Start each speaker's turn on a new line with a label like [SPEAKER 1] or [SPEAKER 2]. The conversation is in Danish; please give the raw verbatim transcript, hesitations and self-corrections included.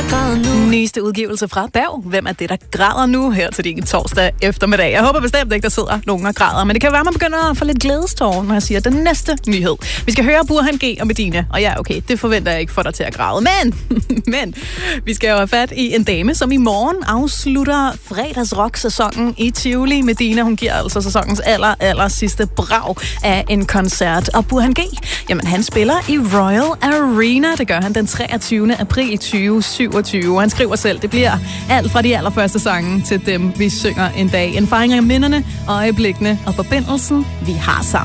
[SPEAKER 1] der græder nu.
[SPEAKER 2] Nyeste udgivelse fra Berg. Hvem er det, der græder nu her til din torsdag eftermiddag? Jeg håber bestemt ikke, der sidder nogen og græder, men det kan være, man begynder at få lidt glædestårer, når jeg siger den næste nyhed. Vi skal høre Burhan G og Medina, og ja, okay, det forventer jeg ikke for dig til at græde. Men, men, vi skal jo have fat i en dame, som i morgen afslutter fredagsrock-sæsonen i Tivoli. Medina, hun giver altså sæsonens aller, aller sidste brag af en koncert. Og Burhan G, jamen han spiller i Royal Arena. Det gør han den treogtyvende april tyve syvogtyve. Han skriver selv, det bliver alt fra de allerførste sange til dem, vi synger en dag. En fejring af minderne, øjeblikkene og forbindelsen, vi har sammen.